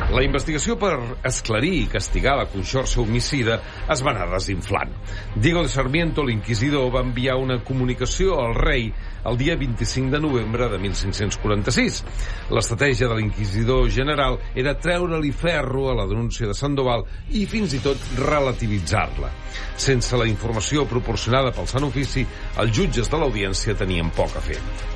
La investigació per esclarir i castigar la conxorxa homicida es va anar desinflant. Diego de Sarmiento, l'inquisidor, va enviar una comunicació al rei el dia 25 de novembre de 1546. L'estratègia de l'inquisidor general era treure-li ferro a la denúncia de Sandoval i fins i tot relativitzar-la. Sense la informació proporcionada pel Sant Ofici, els jutges de l'audiència tenien poc a fer.